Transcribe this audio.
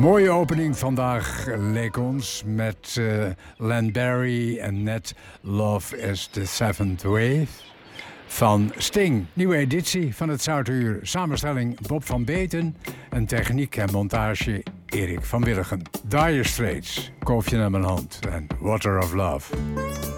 Mooie opening vandaag leek ons met Len Barry en net Love is the Seventh Wave van Sting. Nieuwe editie van het Zoute Uur. Samenstelling Bob van Beten en techniek en montage Erik van Willigen. Dire Straits, Koofje naar mijn hand en Water of Love.